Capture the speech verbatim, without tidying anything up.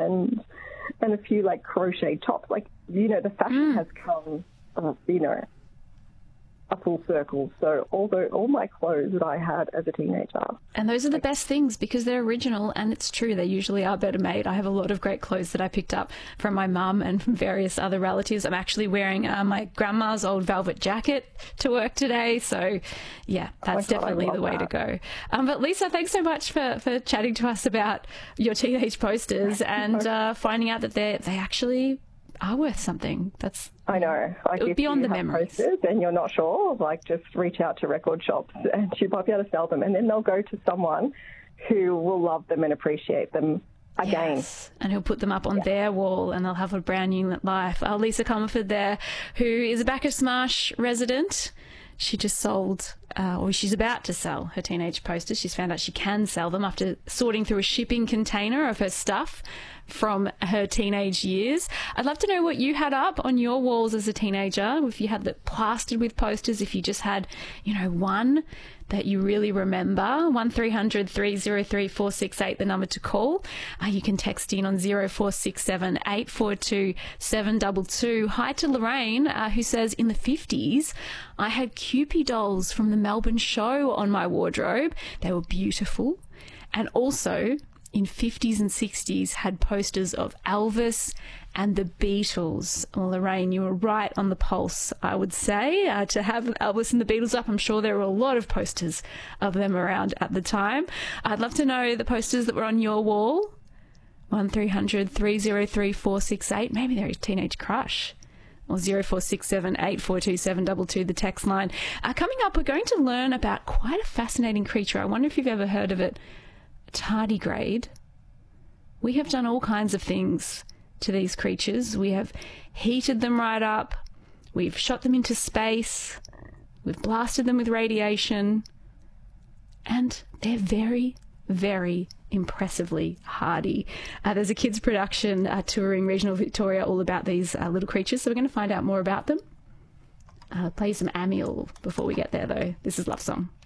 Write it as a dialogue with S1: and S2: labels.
S1: and and a few like crochet tops. Like, you know, the fashion
S2: Mm.
S1: has come, uh, you know, a full circle. So although all my clothes that I had as a teenager.
S2: And those are the best things because they're original, and it's true, they usually are better made. I have a lot of great clothes that I picked up from my mum and from various other relatives. I'm actually wearing uh, my grandma's old velvet jacket to work today. So, yeah, that's
S1: God, I
S2: definitely
S1: love
S2: the way
S1: that.
S2: to go. Um, but Lisa, thanks so much for, for chatting to us about your teenage posters and uh, finding out that they they actually are worth something. That's
S1: I know. Like, if
S2: beyond
S1: you
S2: the
S1: have
S2: memories.
S1: posters and you're not sure, like, just reach out to record shops and you might be able to sell them. And then they'll go to someone who will love them and appreciate them again.
S2: Yes, and he'll put them up on their wall and they'll have a brand new life. Uh, Lisa Comerford there, who is a Bacchus Marsh resident. She just sold, uh, or she's about to sell her teenage posters. She's found out she can sell them after sorting through a shipping container of her stuff from her teenage years. I'd love to know what you had up on your walls as a teenager, if you had it plastered with posters, if you just had, you know, one that you really remember. one three hundred three oh three four six eight, the number to call. Uh, you can text in on zero four six seven eight four two seven two two. Hi to Lorraine, uh, who says, in the fifties, I had Cupid dolls from the Melbourne show on my wardrobe. They were beautiful. And also, in fifties and sixties, had posters of Elvis and the Beatles. Well, Lorraine, you were right on the pulse, I would say. Uh, to have Elvis and the Beatles up, I'm sure there were a lot of posters of them around at the time. I'd love to know the posters that were on your wall. one three hundred three oh three four six eight. Maybe they're a teenage crush. Or zero four six seven eight four two seven two two, the text line. Uh, coming up, we're going to learn about quite a fascinating creature. I wonder if you've ever heard of it. Tardigrade. We have done all kinds of things to these creatures. We have heated them right up. We've shot them into space. We've blasted them with radiation. And they're very, very impressively hardy. Uh, there's a kids' production uh, touring regional Victoria all about these uh, little creatures, so we're going to find out more about them. Uh, play some Amiel before we get there, though. This is Love Song.